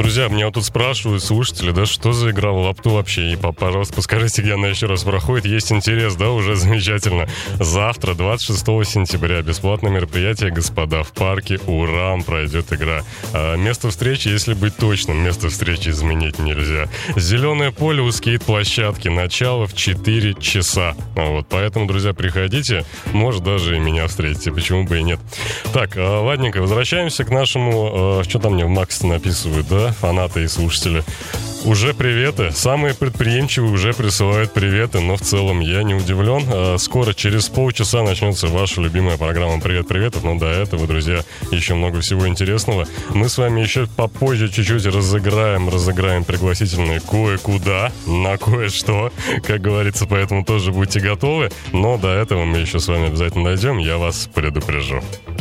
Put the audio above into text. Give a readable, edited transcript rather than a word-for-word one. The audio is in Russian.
Друзья, меня вот тут спрашивают слушатели, да, что за игра в лапту вообще? И, пожалуйста, подскажите, где она еще раз проходит. Есть интерес, да, уже замечательно. Завтра, 26 сентября, бесплатное мероприятие, господа, в парке Урам пройдет игра. Место встречи, если быть точным, место встречи изменить нельзя. Зеленое поле у скейт-площадки, начало в 4 часа. Вот, поэтому, друзья, приходите, может, даже и меня встретите, почему бы и нет. Так, ладненько, возвращаемся к нашему, что там мне в Макс написывают, да, фанаты и слушатели. Уже приветы. Самые предприимчивые уже присылают приветы, но в целом я не удивлен. Скоро, через полчаса, начнется ваша любимая программа «Привет-приветов», но до этого, друзья, еще много всего интересного. Мы с вами еще попозже чуть-чуть разыграем пригласительные кое-куда, на кое-что, как говорится, поэтому тоже будьте готовы. Но до этого мы еще с вами обязательно дойдем, я вас предупрежу.